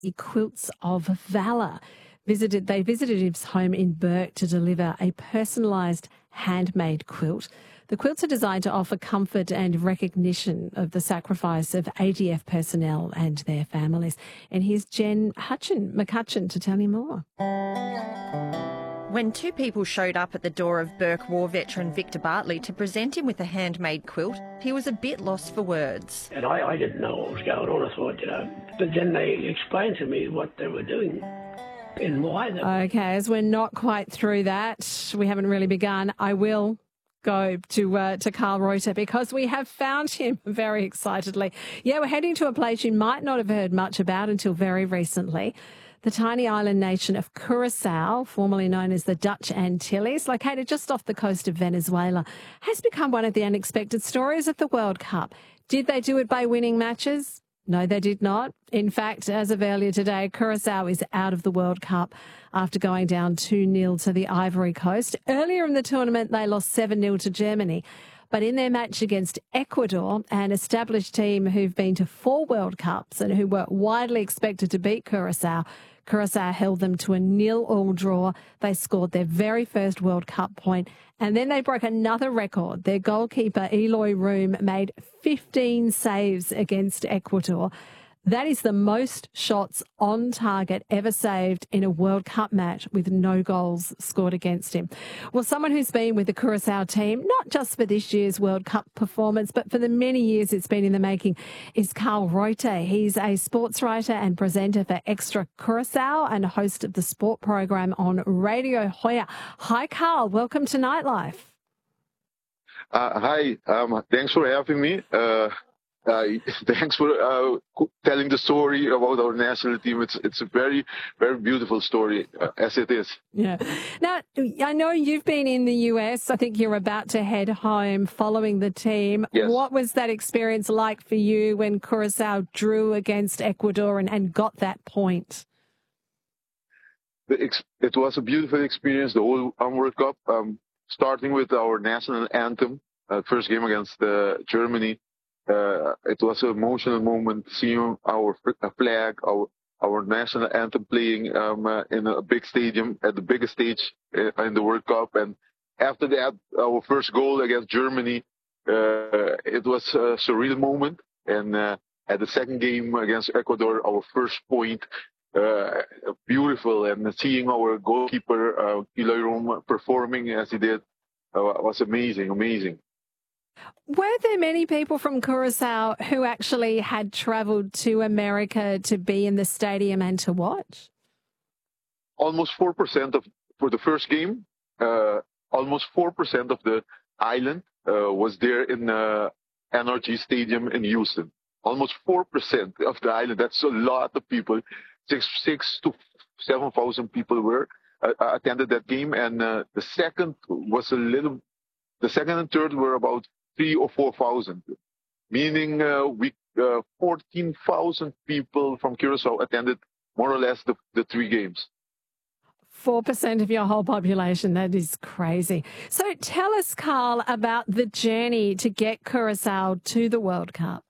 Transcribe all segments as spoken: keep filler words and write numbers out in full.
The Quilts of Valour. Visited, they visited his home in Bourke to deliver a personalised handmade quilt. The quilts are designed to offer comfort and recognition of the sacrifice of A D F personnel and their families. And here's Jen Hutchin, McCutcheon to tell you more. When two people showed up at the door of Bourke War veteran Victor Bartley to present him with a handmade quilt, he was a bit lost for words. And I, I didn't know what was going on. I thought, you know, but then they explained to me what they were doing and why. They were. Okay, as we're not quite through that, we haven't really begun, I will go to uh, to Carl Reuter because we have found him very excitedly. Yeah, we're heading to a place you might not have heard much about until very recently. The tiny island nation of Curacao, formerly known as the Dutch Antilles, located just off the coast of Venezuela, has become one of the unexpected stories of the World Cup. Did they do it by winning matches? No, they did not. In fact, as of earlier today, Curacao is out of the World Cup after going down two nil to the Ivory Coast. Earlier in the tournament, they lost seven nil to Germany. But in their match against Ecuador, an established team who've been to four World Cups and who were widely expected to beat Curacao, Curacao held them to a nil-all draw. They scored their very first World Cup point, and then they broke another record. Their goalkeeper, Eloy Room, made fifteen saves against Ecuador. That is the most shots on target ever saved in a World Cup match with no goals scored against him. Well, someone who's been with the Curacao team, not just for this year's World Cup performance, but for the many years it's been in the making, is Carl Reuter. He's a sports writer and presenter for Extra Curacao and host of the sport program on Radio Hoya. Hi, Carl. Welcome to Nightlife. Uh, hi. Um, thanks for having me. Uh, Uh, thanks for uh, telling the story about our national team. It's it's a very, very beautiful story, uh, as it is. Yeah. Now, I know you've been in the U S. I think you're about to head home following the team. Yes. What was that experience like for you when Curacao drew against Ecuador and, and got that point? It was a beautiful experience, the whole um, World Cup, um, starting with our national anthem, uh, first game against uh, Germany. Uh, it was an emotional moment seeing our flag, our our national anthem playing um, uh, in a big stadium at the biggest stage in the World Cup. And after that, our first goal against Germany, uh, it was a surreal moment. And uh, at the second game against Ecuador, our first point, uh, beautiful. And seeing our goalkeeper, uh, Eloy Room, performing as he did uh, was amazing, amazing. Were there many people from Curacao who actually had travelled to America to be in the stadium and to watch? Almost four percent of, for the first game, uh, almost four percent of the island uh, was there in the N R G Stadium in Houston. Almost four percent of the island. That's a lot of people. Six, six to seven thousand people were uh, attended that game. And uh, the second was a little, the second and third were about three or four thousand, meaning uh, we uh, fourteen thousand people from Curacao attended more or less the, the three games. Four percent of your whole population. That is crazy. So tell us, Carl, about the journey to get Curacao to the World Cup.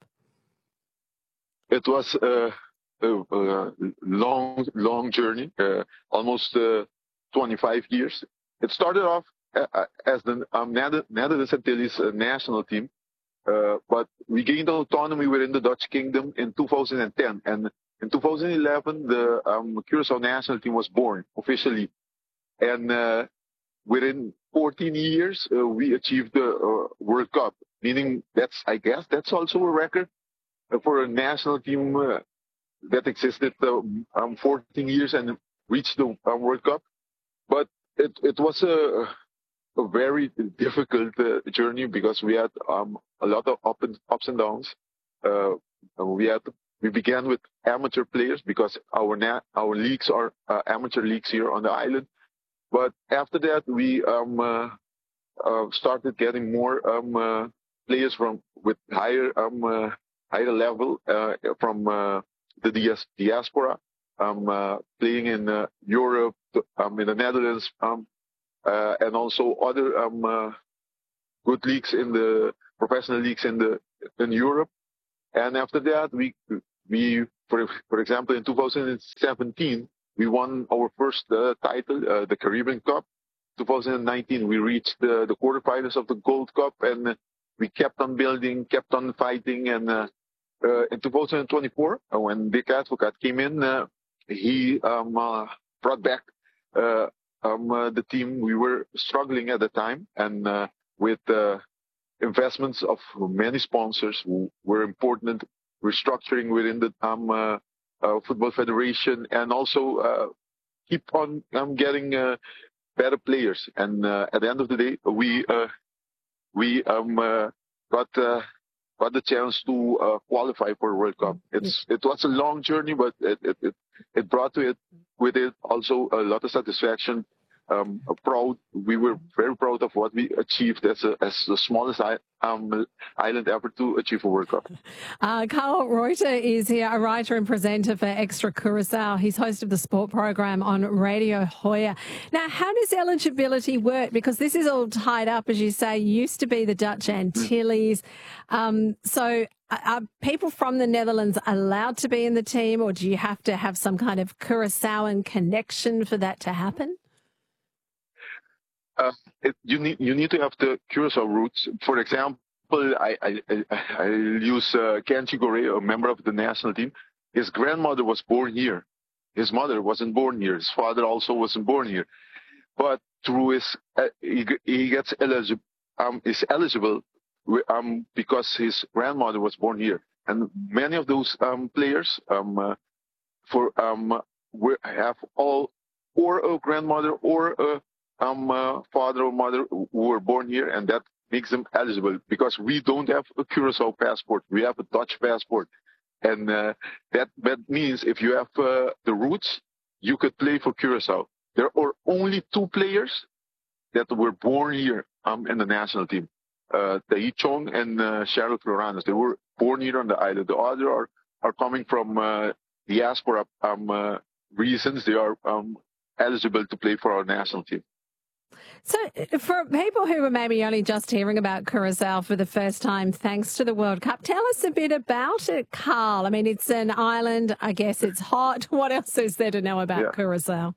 It was uh, a, a long, long journey, uh, almost uh, twenty-five years. It started off Uh, as the um, Netherlands Antilles uh, national team, uh, but we gained autonomy within the Dutch Kingdom in two thousand ten, and in two thousand eleven the um, Curacao national team was born officially, and uh, within fourteen years uh, we achieved the uh, World Cup, meaning that's I guess that's also a record uh, for a national team uh, that existed uh, um, fourteen years and reached the uh, World Cup, but it it was a a very difficult uh, journey because we had um, a lot of up and, ups and downs. Uh, we had we began with amateur players because our na our leagues are uh, amateur leagues here on the island. But after that, we um, uh, uh, started getting more um, uh, players from with higher um, uh, higher level uh, from uh, the dias diaspora, um, uh, playing in uh, Europe, um, in the Netherlands. Um, Uh, and also other um, uh, good leagues in the professional leagues in the in Europe. And after that, we we for for example, in two thousand seventeen, we won our first uh, title, uh, the Caribbean Cup. two thousand nineteen, we reached the, the quarterfinals of the Gold Cup, and uh, we kept on building, kept on fighting. And uh, uh, in two thousand twenty-four, uh, when Dick Advocaat came in, uh, he um, uh, brought back uh, um, uh, the team. We were struggling at the time, and uh, with uh, investments of many sponsors who were important, restructuring within the um, uh, uh, Football Federation, and also uh, keep on um, getting uh, better players. And uh, at the end of the day, we uh, we um, uh, got uh, got the chance to uh, qualify for World Cup. It's it was a long journey, but it it it, it brought to it with it also a lot of satisfaction. Um, proud. We were very proud of what we achieved as a, as the smallest I, um, island ever to achieve a World Cup. Uh, Carl Reuter is here, a writer and presenter for Extra Curacao. He's host of the sport program on Radio Hoya. Now, how does eligibility work? Because this is all tied up, as you say, used to be the Dutch Antilles. Um, so are people from the Netherlands allowed to be in the team, or do you have to have some kind of Curaçaoan connection for that to happen? Uh, it, you need you need to have the Curacao roots. For example, I I, I use uh, Kenji Gore, a member of the national team. His grandmother was born here. His mother wasn't born here. His father also wasn't born here. But through his uh, he, he gets eligible um is eligible um because his grandmother was born here. And many of those um players um uh, for um have all or a grandmother or a Um, uh, father or mother who were born here, and that makes them eligible, because we don't have a Curacao passport. We have a Dutch passport. And uh, that, that means if you have uh, the roots, you could play for Curacao. There are only two players that were born here um, in the national team, uh, Tahi Chong and uh, Cheryl Floranes. They were born here on the island. The other are, are coming from uh, diaspora um, uh, reasons. They are um, eligible to play for our national team. So for people who are maybe only just hearing about Curacao for the first time, thanks to the World Cup, tell us a bit about it, Carl. I mean, it's an island. I guess it's hot. What else is there to know about yeah. Curacao?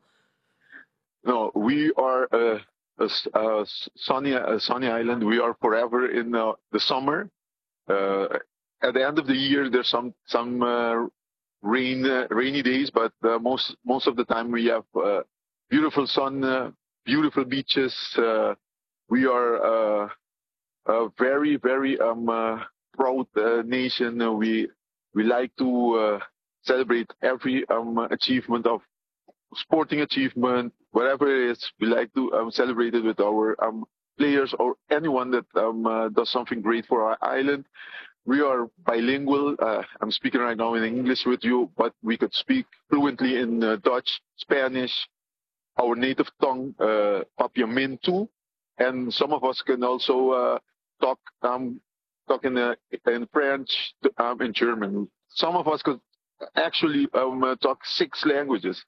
No, we are a, a, a, sunny, a sunny island. We are forever in uh, the summer. Uh, at the end of the year, there's some some uh, rain, uh, rainy days, but uh, most most of the time we have uh, beautiful sun. Uh, Beautiful beaches. Uh, we are uh, a very, very um, uh, proud uh, nation. Uh, we we like to uh, celebrate every um, achievement of sporting achievement, whatever it is. We like to um, celebrate it with our um, players or anyone that um, uh, does something great for our island. We are bilingual. Uh, I'm speaking right now in English with you, but we could speak fluently in uh, Dutch, Spanish, our native tongue, uh, Papiamentu, and some of us can also uh, talk um, talk in uh, in French, um, in German. Some of us could actually um, uh, talk six languages.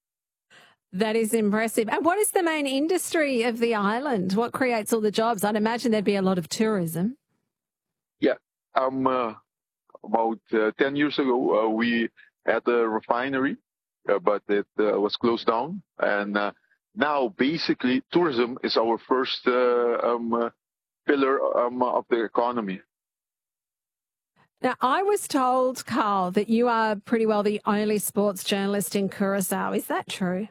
That is impressive. And what is the main industry of the island? What creates all the jobs? I'd imagine there'd be a lot of tourism. Yeah, um, uh, about uh, ten years ago, uh, we had a refinery. Uh, but it uh, was closed down, and uh, now basically tourism is our first uh, um, uh, pillar um, of the economy. Now, I was told, Carl, that you are pretty well the only sports journalist in Curacao. Is that true?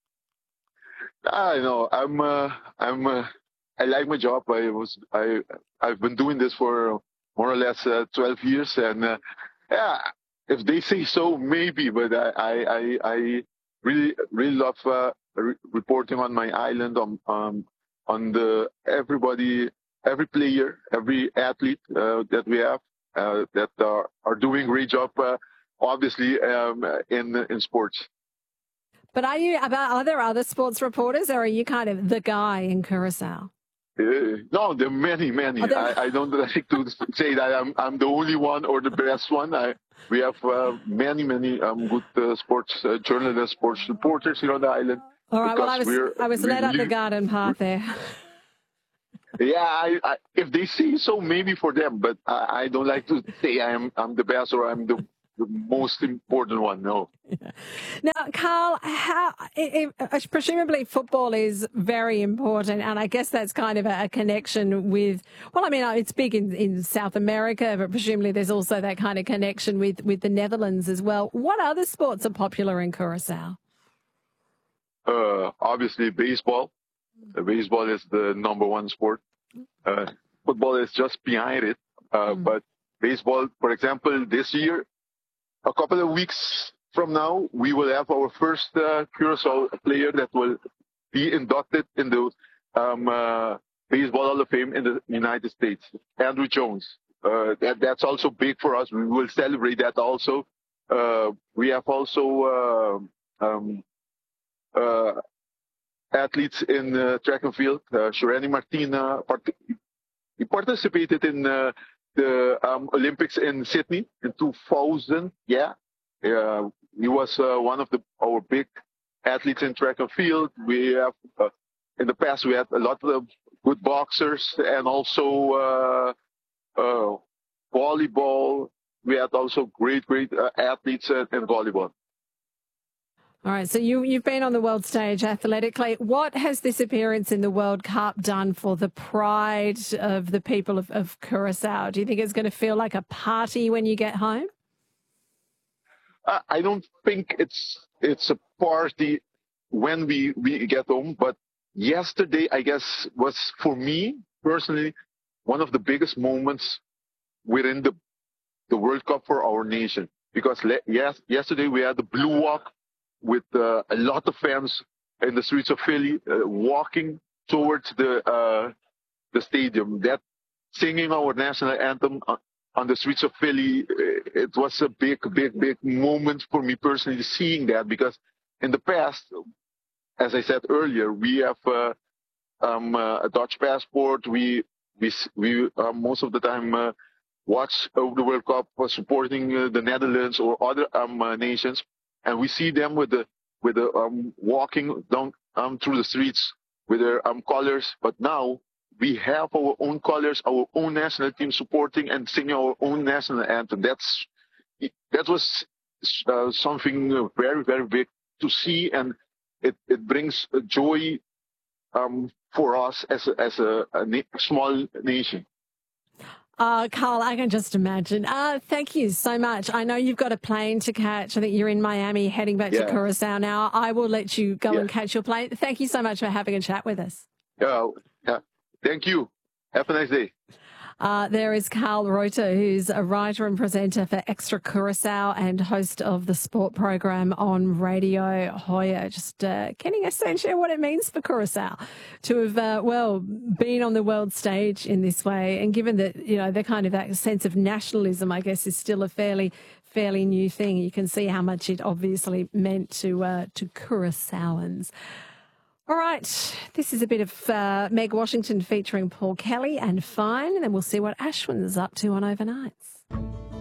I know. I'm. Uh, I'm. Uh, I like my job. I was. I. I've been doing this for more or less uh, twelve years, and uh, yeah. If they say so, maybe, but I, I, I really, really love uh, re- reporting on my island, on, um, on the everybody, every player, every athlete uh, that we have uh, that are, are doing a great job, uh, obviously, um, in in sports. But are you? Are there other sports reporters, or are you kind of the guy in Curacao? Uh, no, there are many, many. Oh, I, I don't like to say that I'm I'm the only one or the best one. I we have uh, many, many um, good uh, sports uh, journalists, sports reporters here on the island. All right. Well, I was I was led up the garden path there. Yeah, I, I, if they say so, maybe for them. But I, I don't like to say I am I'm the best or I'm the the most important one. No. Yeah. Now, Carl, how it, it, presumably football is very important, and I guess that's kind of a, a connection with. Well, I mean, it's big in, in South America, but presumably there's also that kind of connection with with the Netherlands as well. What other sports are popular in Curacao? Uh, obviously, baseball. Uh, baseball is the number one sport. Uh, football is just behind it, uh, mm. but baseball, for example, this year, a couple of weeks from now, we will have our first uh, Curacao player that will be inducted in the um, uh, Baseball Hall of Fame in the United States, Andruw Jones. Uh, that, that's also big for us. We will celebrate that also. Uh, we have also uh, um, uh, athletes in uh, track and field. Uh, Shirani Martina, part- he participated in uh, the um, Olympics in Sydney in two thousand. Yeah. Uh, he was uh, one of the our big athletes in track and field. We have uh, in the past we had a lot of good boxers and also uh, uh, volleyball. We had also great, great uh, athletes in, in volleyball. All right, so you, you've been on the world stage athletically. What has this appearance in the World Cup done for the pride of the people of, of Curacao? Do you think it's going to feel like a party when you get home? I don't think it's it's a party when we, we get home, but yesterday, I guess, was for me personally one of the biggest moments within the the World Cup for our nation. Because le- yes, yesterday we had the Blue Walk with uh, a lot of fans in the streets of Philly uh, walking towards the uh, the stadium. That singing our national anthem uh, on the streets of Philly, it was a big, big, big moment for me personally seeing that, because in the past, as I said earlier, we have uh, um, uh, a Dutch passport. We we we uh, most of the time uh, watch uh, the World Cup uh, supporting uh, the Netherlands or other um, uh, nations, and we see them with the with the um, walking down um, through the streets with their um, colors. But now we have our own colors, our own national team supporting and singing our own national anthem. That's that was uh, something very, very big to see, and it, it brings joy um, for us as a, as a, a na- small nation. Uh, Carl, I can just imagine. Uh, thank you so much. I know you've got a plane to catch. I think you're in Miami heading back yeah. to Curacao now. I will let you go yeah. and catch your plane. Thank you so much for having a chat with us. Yeah, yeah. Thank you. Have a nice day. Uh, there is Carl Reuter, who's a writer and presenter for Extra Curacao and host of the sport program on Radio Hoya. Just uh, getting a sense of what it means for Curacao to have, uh, well, been on the world stage in this way. And given that, you know, the kind of that sense of nationalism, I guess, is still a fairly, fairly new thing. You can see how much it obviously meant to uh, to Curaçaoans. All right, this is a bit of uh, Meg Washington featuring Paul Kelly and Fine, and then we'll see what Ashwin's up to on Overnights.